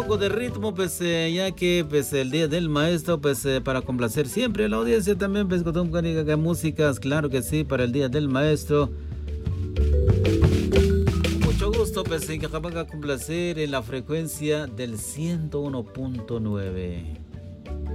poco de ritmo, pues ya que pues el Día del Maestro, pues para complacer siempre a la audiencia también, pues con músicas, claro que sí, para el Día del Maestro. Mucho gusto, pues en que van a complacer en la frecuencia del 101.9.